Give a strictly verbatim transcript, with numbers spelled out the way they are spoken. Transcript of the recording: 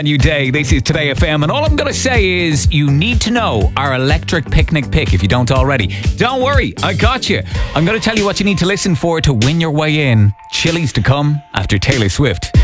New day. This is Today F M, and all I'm going to say is you need to know our electric picnic pick if you don't already. Don't worry, I got you. I'm going to tell you what you need to listen for to win your way in. Chili's to come after Taylor Swift.